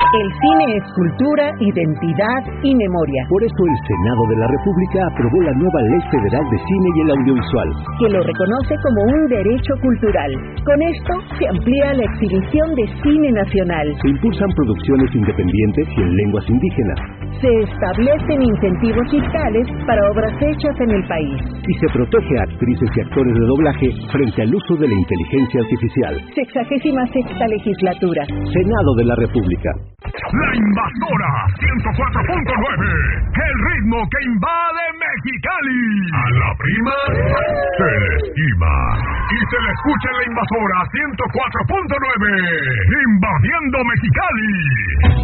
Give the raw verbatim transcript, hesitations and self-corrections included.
El cine es cultura, identidad y memoria. Por eso el Senado de la República aprobó la nueva Ley Federal de Cine y el Audiovisual, que lo reconoce como un derecho cultural. Con esto se amplía la exhibición de cine nacional. Se impulsan producciones independientes y en lenguas indígenas. Se establecen incentivos fiscales para obras hechas en el país. Y se protege a actrices y actores de doblaje frente al uso de la inteligencia artificial. Sexagésima sexta legislatura. Senado de la República. La Invasora ciento cuatro punto nueve. El ritmo que invade Mexicali. A la prima se le estima. Y se le escucha en La Invasora ciento cuatro punto nueve. Invadiendo Mexicali.